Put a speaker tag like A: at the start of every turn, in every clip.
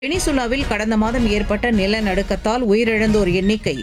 A: வெனிசுலாவில் கடந்த மாதம் ஏற்பட்ட நிலநடுக்கத்தால் உயிரிழந்தோர் எண்ணிக்கை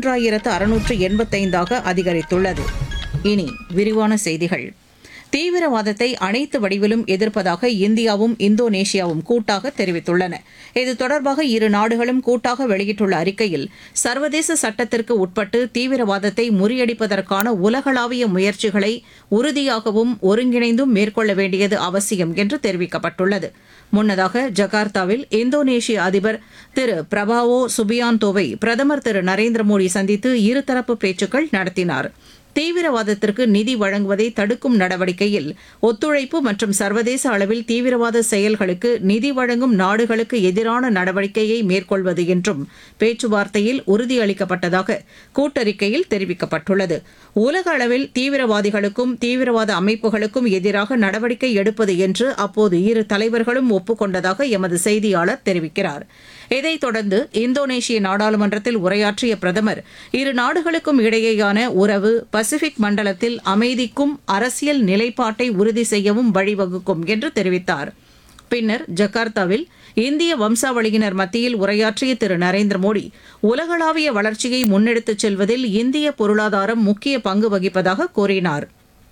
A: 3685ஆக அதிகரித்துள்ளது. இனி விரிவான செய்திகள். தீவிரவாதத்தை அனைத்து வடிவிலும் எதிர்ப்பதாக இந்தியாவும் இந்தோனேஷியாவும் கூட்டாக தெரிவித்துள்ளன. இது தொடர்பாக இரு நாடுகளும் கூட்டாக வெளியிட்டுள்ள அறிக்கையில், சர்வதேச சட்டத்திற்கு உட்பட்டு தீவிரவாதத்தை முறியடிப்பதற்கான உலகளாவிய முயற்சிகளை உறுதியாகவும் ஒருங்கிணைந்தும் மேற்கொள்ள வேண்டியது அவசியம் என்று தெரிவிக்கப்பட்டுள்ளது. முன்னதாக ஜகார்த்தாவில் இந்தோனேஷிய அதிபர் திரு பிரபாவோ சுபியாந்தோவை பிரதமர் திரு நரேந்திர மோடி சந்தித்து இருதரப்பு பேச்சுக்கள் நடத்தினார். தீவிரவாதத்திற்கு நிதி வழங்குவதை தடுக்கும் நடவடிக்கையில் ஒத்துழைப்பு மற்றும் சர்வதேச அளவில் தீவிரவாத செயல்களுக்கு நிதி வழங்கும் நாடுகளுக்கு எதிரான நடவடிக்கையை மேற்கொள்வது என்றும் பேச்சுவார்த்தையில் உறுதியளிக்கப்பட்டதாக கூட்டறிக்கையில் தெரிவிக்கப்பட்டுள்ளது. உலக அளவில் தீவிரவாதிகளுக்கும் தீவிரவாத அமைப்புகளுக்கும் எதிராக நடவடிக்கை எடுப்பது என்று அப்போது இரு தலைவர்களும் ஒப்புக்கொண்டதாக எமது செய்தியாளர் தெரிவிக்கிறார். இதைத் தொடர்ந்து இந்தோனேஷிய நாடாளுமன்றத்தில் உரையாற்றிய பிரதமர், இரு நாடுகளுக்கும் இடையேயான உறவு பசிபிக் மண்டலத்தில் அமைதிக்கும் அரசியல் நிலைப்பாட்டை உறுதி செய்யவும் வழிவகுக்கும் என்று தெரிவித்தார். பின்னர் ஜகார்த்தாவில் இந்திய வம்சாவளியினர் மத்தியில் உரையாற்றிய திரு நரேந்திர மோடி, உலகளாவிய வளர்ச்சியை முன்னெடுத்துச் செல்வதில் இந்திய பொருளாதாரம் முக்கிய பங்கு வகிப்பதாக கூறினார்.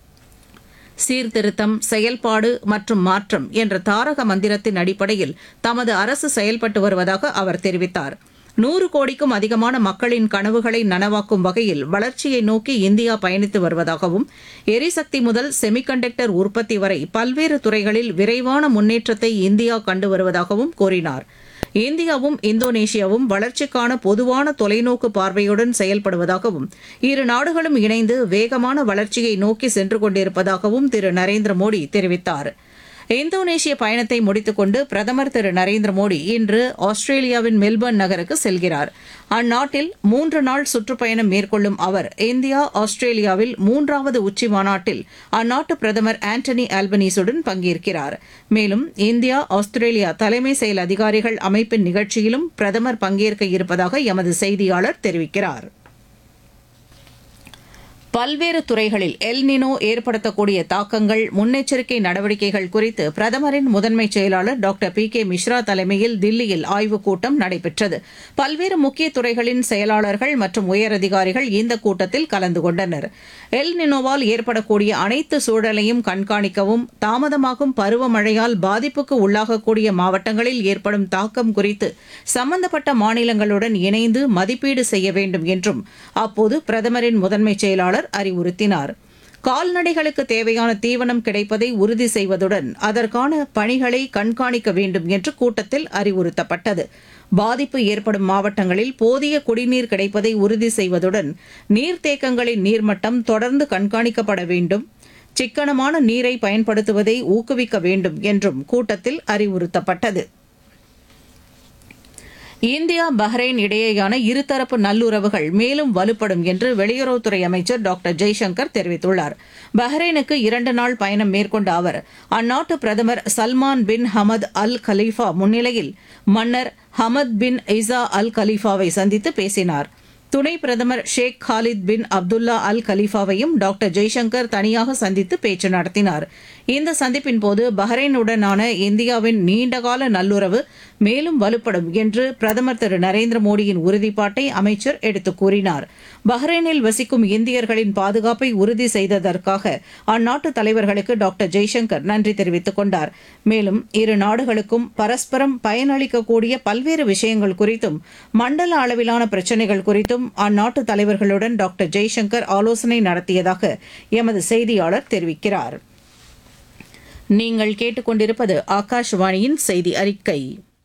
A: சீர்திருத்தம், செயல்பாடு மற்றும் மாற்றம் என்ற தாரக மந்திரத்தின் அடிப்படையில் தமது அரசு செயல்பட்டு வருவதாக அவர் தெரிவித்தார். 100 கோடிக்கும் அதிகமான மக்களின் கனவுகளை நனவாக்கும் வகையில் வளர்ச்சியை நோக்கி இந்தியா பயணித்து வருவதாகவும், எரிசக்தி முதல் செமிகண்டக்டர் உற்பத்தி வரை பல்வேறு துறைகளில் விரைவான முன்னேற்றத்தை இந்தியா கண்டு வருவதாகவும் கூறினார். இந்தியாவும் இந்தோனேஷியாவும் வளர்ச்சிக்கான பொதுவான தொலைநோக்கு பார்வையுடன் செயல்படுவதாகவும், இரு நாடுகளும் இணைந்து வேகமான வளர்ச்சியை நோக்கி சென்று கொண்டிருப்பதாகவும் திரு நரேந்திர மோடி தெரிவித்தார். இந்தோனேஷிய பயணத்தை முடித்துக் கொண்டு பிரதமர் திரு நரேந்திர மோடி இன்று ஆஸ்திரேலியாவின் மெல்பர்ன் நகருக்கு செல்கிறார். அந்நாட்டில் 3 நாள் சுற்றுப்பயணம் மேற்கொள்ளும் அவர் இந்தியா ஆஸ்திரேலியாவில் 3வது உச்சி மாநாட்டில் அந்நாட்டு பிரதமர் ஆண்டனி ஆல்பனீசுடன் பங்கேற்கிறார். மேலும் இந்தியா ஆஸ்திரேலியா தலைமை செயல் அதிகாரிகள் அமைப்பின் நிகழ்ச்சியிலும் பிரதமர் பங்கேற்க இருப்பதாக எமது செய்தியாளர் தெரிவிக்கிறார். பல்வேறு துறைகளில் எல் நினோ ஏற்படுத்தக்கூடிய தாக்கங்கள், முன்னெச்சரிக்கை நடவடிக்கைகள் குறித்து பிரதமரின் முதன்மை செயலாளர் டாக்டர் பி.கே. மிஸ்ரா தலைமையில் தில்லியில் ஆய்வுக் கூட்டம் நடைபெற்றது. பல்வேறு முக்கிய துறைகளின் செயலாளர்கள் மற்றும் உயரதிகாரிகள் இந்த கூட்டத்தில் கலந்து கொண்டனர். எல் நினோவால் ஏற்படக்கூடிய அனைத்து சூழலையும் கண்காணிக்கவும், தாமதமாகும் பருவமழையால் பாதிப்புக்கு உள்ளாகக்கூடிய மாவட்டங்களில் ஏற்படும் தாக்கம் குறித்து சம்பந்தப்பட்ட மாநிலங்களுடன் இணைந்து மதிப்பீடு செய்ய வேண்டும் என்றும் அப்போது பிரதமரின் முதன்மை செயலாளர் அறிவுறுத்தினார். கால்நடைகளுக்கு தேவையான தீவனம் கிடைப்பதை உறுதி செய்வதுடன் அதற்கான பணிகளை கண்காணிக்க வேண்டும் என்று கூட்டத்தில் அறிவுறுத்தப்பட்டது. பாதிப்பு ஏற்படும் மாவட்டங்களில் போதிய குடிநீர் கிடைப்பதை உறுதி செய்வதுடன் நீர்த்தேக்கங்களின் நீர்மட்டம் தொடர்ந்து கண்காணிக்கப்பட வேண்டும், சிக்கனமான நீரை பயன்படுத்துவதை ஊக்குவிக்க வேண்டும் என்றும் கூட்டத்தில் அறிவுறுத்தப்பட்டது. இந்தியா பஹ்ரைன் இடையேயான இருதரப்பு நல்லுறவுகள் மேலும் வலுப்படும் என்று வெளியுறவுத்துறை அமைச்சர் டாக்டர் ஜெய்சங்கர் தெரிவித்துள்ளார். பஹ்ரைனுக்கு 2 நாள் பயணம் மேற்கொண்ட அவர் அந்நாட்டு பிரதமர் சல்மான் பின் ஹமத் அல் கலீஃபா முன்னிலையில் மன்னர் ஹமத் பின் இசா அல் கலீஃபாவை சந்தித்து பேசினார். துணை பிரதமர் ஷேக் காலித் பின் அப்துல்லா அல் கலீஃபாவையும் டாக்டர் ஜெய்சங்கர் தனியாக சந்தித்து பேச்சு நடத்தினார். இந்த சந்திப்பின்போது பஹ்ரைனுடனான இந்தியாவின் நீண்டகால நல்லுறவு மேலும் வலுப்படும் என்று பிரதமர் திரு நரேந்திர மோடியின் உறுதிப்பாட்டை அமைச்சர் எடுத்துக் கூறினார். பஹ்ரைனில் வசிக்கும் இந்தியர்களின் பாதுகாப்பை உறுதி செய்ததற்காக அந்நாட்டு தலைவர்களுக்கு டாக்டர் ஜெய்சங்கர் நன்றி தெரிவித்துக் கொண்டார். மேலும் இரு நாடுகளுக்கும் பரஸ்பரம் பயனளிக்கக்கூடிய பல்வேறு விஷயங்கள் குறித்தும், மண்டல அளவிலான பிரச்சினைகள் குறித்தும் அந்நாட்டு தலைவர்களுடன் டாக்டர் ஜெய்சங்கர் ஆலோசனை நடத்தியதாக எமது செய்தியாளர் தெரிவிக்கிறார். நீங்கள் கேட்டுக்கொண்டிருப்பது ஆகாஷவாணியின் செய்தி அறிக்கை.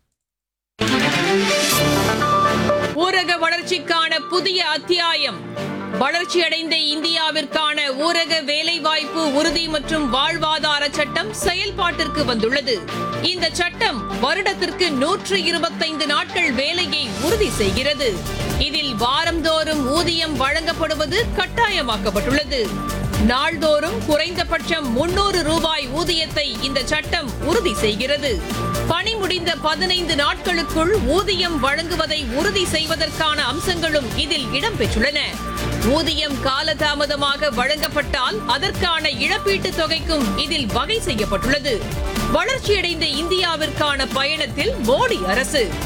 B: ஊரக வளர்ச்சிக்கான புதிய அத்தியாயம். வளர்ச்சியடைந்த இந்தியாவிற்கான ஊரக வேலைவாய்ப்பு உறுதி மற்றும் வாழ்வாதார சட்டம் செயல்பாட்டிற்கு வந்துள்ளது. இந்த சட்டம் வருடத்திற்கு 125 நாட்கள் வேலையை உறுதி செய்கிறது. இதில் வாரந்தோறும் ஊதியம் வழங்கப்படுவது கட்டாயமாக்கப்பட்டுள்ளது. நாள்தோறும் குறைந்தபட்சம் 300 ரூபாய் ஊதியத்தை இந்த சட்டம் உறுதி செய்கிறது. பணி முடிந்த 15 நாட்களுக்குள் ஊதியம் வழங்குவதை உறுதி செய்வதற்கான அம்சங்களும் இதில் இடம்பெற்றுள்ளன. ஊதியம் காலதாமதமாக வழங்கப்பட்டால் அதற்கான இழப்பீட்டுத் தொகைக்கும் இதில் வகை செய்யப்பட்டுள்ளது. வளர்ச்சியடைந்த இந்தியாவிற்கான பயணத்தில் மோடி அரசு